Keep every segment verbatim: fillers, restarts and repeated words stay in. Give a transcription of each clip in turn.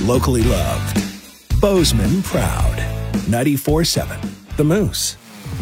Locally loved. Bozeman proud. ninety-four seven The Moose.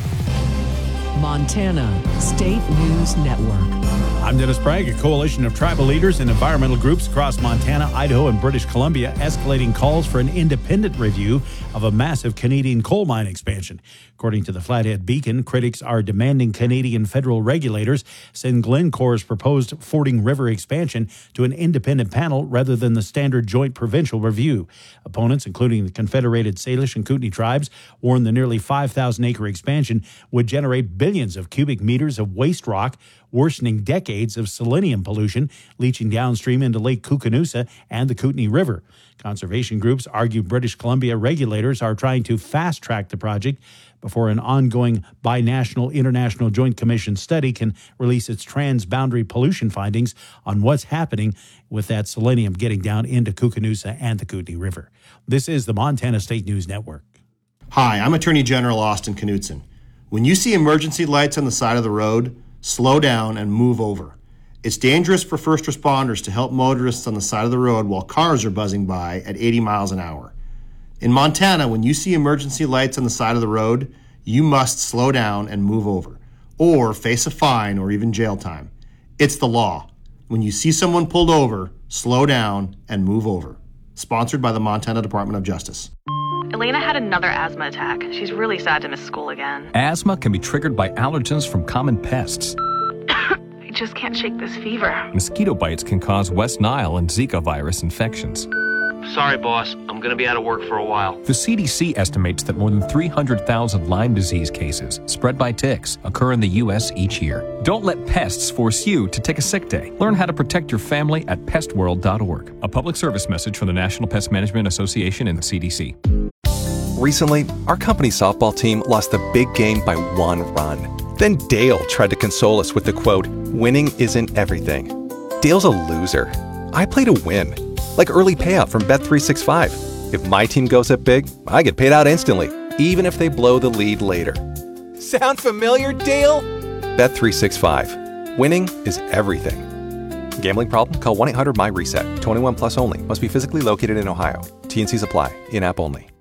Montana State News Network. I'm Dennis Bragg. A coalition of tribal leaders and environmental groups across Montana, Idaho, and British Columbia escalating calls for an independent review of a massive Canadian coal mine expansion. According to the Flathead Beacon, critics are demanding Canadian federal regulators send Glencore's proposed Fording River expansion to an independent panel rather than the standard joint provincial review. Opponents, including the Confederated Salish and Kootenai tribes, warn the nearly five thousand acre expansion would generate billions of cubic meters of waste rock, worsening decades of selenium pollution leaching downstream into Lake Koocanusa and the Kootenai River. Conservation groups argue British Columbia regulators are trying to fast-track the project before an ongoing binational international joint commission study can release its transboundary pollution findings on what's happening with that selenium getting down into Koocanusa and the Kootenai River. This is the Montana State News Network. Hi, I'm Attorney General Austin Knudsen. When you see emergency lights on the side of the road, slow down and move over. It's dangerous for first responders to help motorists on the side of the road while cars are buzzing by at eighty miles an hour. In Montana, when you see emergency lights on the side of the road, you must slow down and move over, or face a fine or even jail time. It's the law. When you see someone pulled over, slow down and move over. Sponsored by the Montana Department of Justice. Elena had another asthma attack. She's really sad to miss school again. Asthma can be triggered by allergens from common pests. I just can't shake this fever. Mosquito bites can cause West Nile and Zika virus infections. Sorry, boss. I'm going to be out of work for a while. The C D C estimates that more than three hundred thousand Lyme disease cases spread by ticks occur in the U S each year. Don't let pests force you to take a sick day. Learn how to protect your family at pest world dot org. A public service message from the National Pest Management Association and the C D C. Recently, our company softball team lost the big game by one run. Then Dale tried to console us with the quote, "Winning isn't everything." Dale's a loser. I play to win. Like early payout from Bet three sixty-five. If my team goes up big, I get paid out instantly, even if they blow the lead later. Sound familiar, Dale? Bet three sixty-five. Winning is everything. Gambling problem? Call one eight hundred M Y RESET. twenty-one plus only. Must be physically located in Ohio. T and Cs apply. In-app only.